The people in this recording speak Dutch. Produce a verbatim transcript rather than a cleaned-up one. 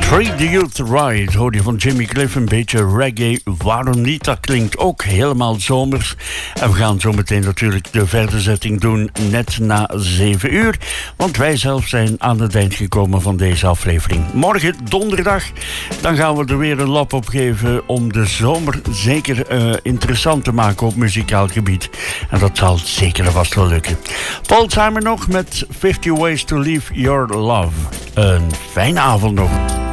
Treat the Youth Right, hoor je van Jimmy Cliff, een beetje reggae. Waarom niet? Dat klinkt ook helemaal zomers. En we gaan zo meteen natuurlijk de verderzetting doen, net na zeven uur. Want wij zelf zijn aan het eind gekomen van deze aflevering. Morgen, donderdag, dan gaan we er weer een lap op geven om de zomer zeker uh, interessant te maken op muzikaal gebied. En dat zal zeker en vast wel lukken. Paul Simon nog met fifty Ways to Leave Your Love. Een fijne avond nog.